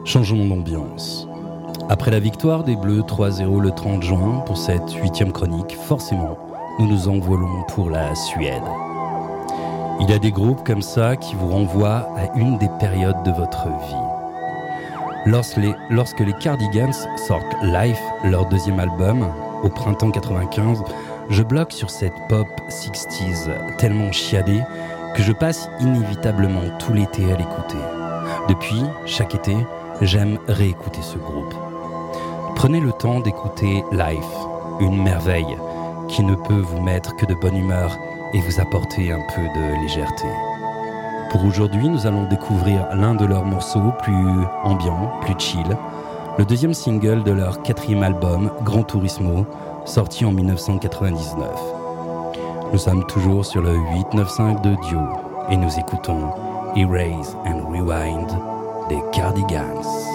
Changeons d'ambiance. Après la victoire des Bleus 3-0 le 30 juin pour cette 8e chronique, forcément, nous nous envolons pour la Suède. Il y a des groupes comme ça qui vous renvoient à une des périodes de votre vie. Lorsque les Cardigans sortent Life, leur deuxième album, au printemps 95, je bloque sur cette pop 60s tellement chiadée que je passe inévitablement tout l'été à l'écouter. Depuis, chaque été, j'aime réécouter ce groupe. Prenez le temps d'écouter Life, une merveille qui ne peut vous mettre que de bonne humeur et vous apporter un peu de légèreté. Pour aujourd'hui, nous allons découvrir l'un de leurs morceaux plus ambiants, plus chill, le deuxième single de leur 4e album, Gran Turismo, sorti en 1999. Nous sommes toujours sur le 895 de Dio et nous écoutons Erase and Rewind des Cardigans.